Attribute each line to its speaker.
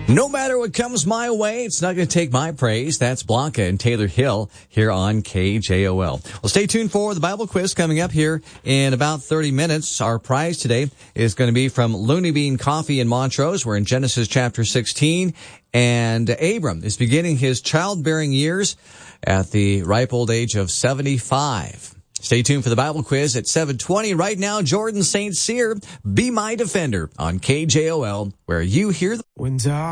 Speaker 1: No matter what comes my way, it's not going to take my praise. That's Blanca and Taylor Hill here on KJOL. Well, stay tuned for the Bible quiz coming up here in about 30 minutes. Our prize today is going to be from Looney Bean Coffee in Montrose. We're in Genesis chapter 16, and Abram is beginning his childbearing years at the ripe old age of 75. Stay tuned for the Bible quiz at 7:20. Right now, Jordan St. Cyr, Be My Defender on KJOL, where you hear the